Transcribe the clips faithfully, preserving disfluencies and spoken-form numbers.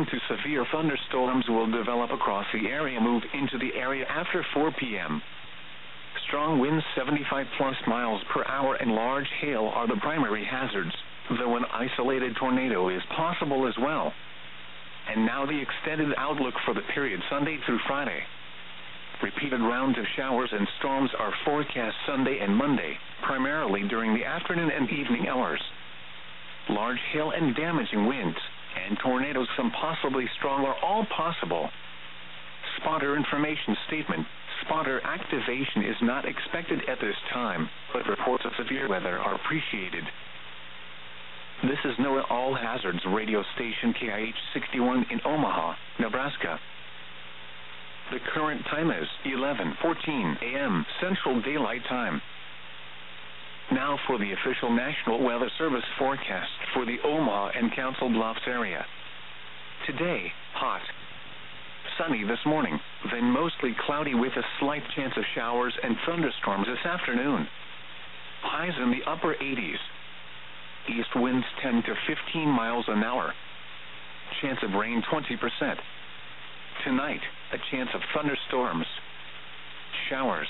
Strong to severe thunderstorms will develop across the area, move into the area after four p m Strong winds seventy-five plus miles per hour and large hail are the primary hazards, though an isolated tornado is possible as well. And now the extended outlook for the period Sunday through Friday. Repeated rounds of showers and storms are forecast Sunday and Monday, primarily during the afternoon and evening hours. Large hail and damaging winds, and tornadoes, some possibly strong, are all possible. Spotter information statement. Spotter activation is not expected at this time, but reports of severe weather are appreciated. This is NOAA All Hazards radio station K I H sixty-one in Omaha, Nebraska. The current time is eleven fourteen a m Central Daylight Time. Now for the official National Weather Service forecast for the Omaha and Council Bluffs area. Today, hot. Sunny this morning, then mostly cloudy with a slight chance of showers and thunderstorms this afternoon. Highs in the upper eighties. East winds ten to fifteen miles an hour. Chance of rain twenty percent. Tonight, a chance of thunderstorms. Showers.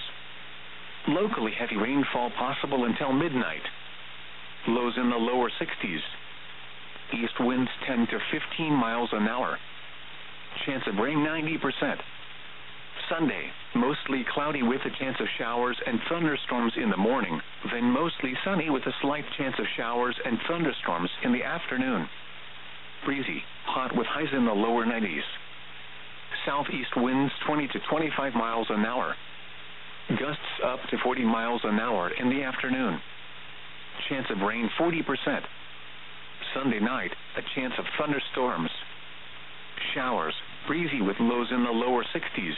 Locally heavy rainfall possible until midnight. Lows in the lower sixties. East winds ten to fifteen miles an hour. Chance of rain ninety percent. Sunday, mostly cloudy with a chance of showers and thunderstorms in the morning, then mostly sunny with a slight chance of showers and thunderstorms in the afternoon. Breezy, hot with highs in the lower nineties. Southeast winds twenty to twenty-five miles an hour. Gusts up to forty miles an hour in the afternoon. Chance of rain forty percent. Sunday night, a chance of thunderstorms. Showers, breezy with lows in the lower sixties.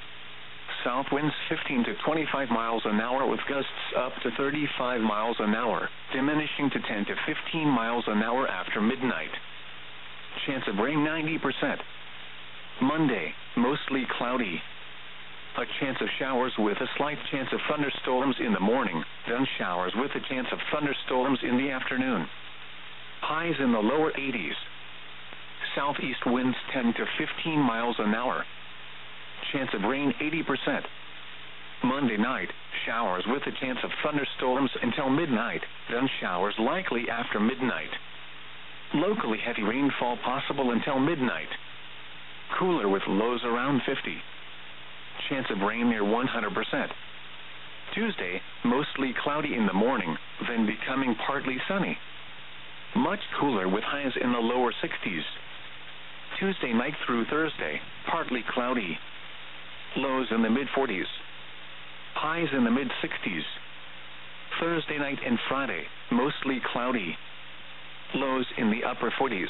South winds fifteen to twenty-five miles an hour with gusts up to thirty-five miles an hour, diminishing to ten to fifteen miles an hour after midnight. Chance of rain ninety percent. Monday, mostly cloudy. A chance of showers with a slight chance of thunderstorms in the morning, then showers with a chance of thunderstorms in the afternoon. Highs in the lower eighties. Southeast winds ten to fifteen miles an hour. Chance of rain eighty percent. Monday night, showers with a chance of thunderstorms until midnight, then showers likely after midnight. Locally heavy rainfall possible until midnight. Cooler with lows around fifty. Chance of rain near one hundred percent. Tuesday, mostly cloudy in the morning, then becoming partly sunny. Much cooler with highs in the lower sixties. Tuesday night through Thursday, partly cloudy. Lows in the mid forties. Highs in the mid sixties. Thursday night and Friday, mostly cloudy. Lows in the upper forties.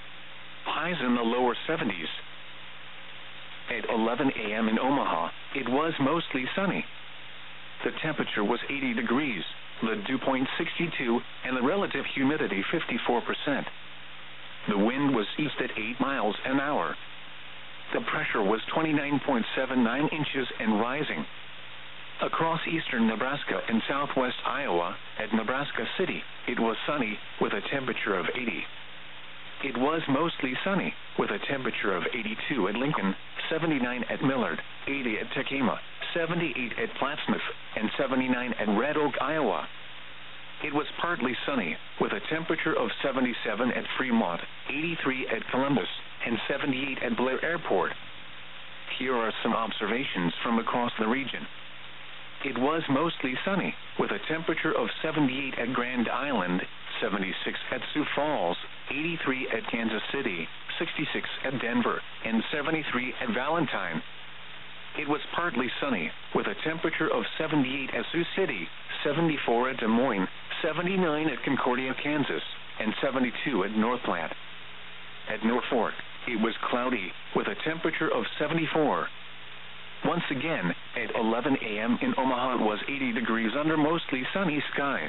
Highs in the lower seventies. At eleven a m in Omaha, it was mostly sunny. The temperature was eighty degrees, the dew point sixty-two, and the relative humidity fifty-four percent. The wind was east at eight miles an hour. The pressure was twenty-nine point seven nine inches and rising. Across eastern Nebraska and southwest Iowa, at Nebraska City, it was sunny, with a temperature of eighty. It was mostly sunny, with a temperature of eighty-two at Lincoln, seventy-nine at Millard, eighty at Tekema, seventy-eight at Plattsmouth, and seventy-nine at Red Oak, Iowa. It was partly sunny, with a temperature of seventy-seven at Fremont, eighty-three at Columbus, and seventy-eight at Blair Airport. Here are some observations from across the region. It was mostly sunny, with a temperature of seventy-eight at Grand Island, seventy-six at Sioux Falls, eighty-three at Kansas City, sixty-six at Denver, and seventy-three at Valentine. It was partly sunny, with a temperature of seventy-eight at Sioux City, seventy-four at Des Moines, seventy-nine at Concordia, Kansas, and seventy-two at North Platte. At Norfolk, it was cloudy, with a temperature of seventy-four. Once again, at eleven a m in Omaha, it was eighty degrees under mostly sunny skies.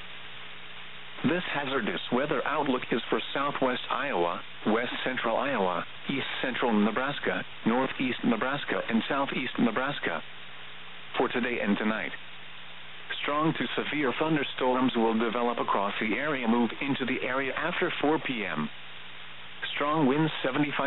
This hazardous weather outlook is for southwest Iowa, west central Iowa, east central Nebraska, northeast Nebraska, and southeast Nebraska. For today and tonight, strong to severe thunderstorms will develop across the area, move into the area after four p m Strong winds seventy-five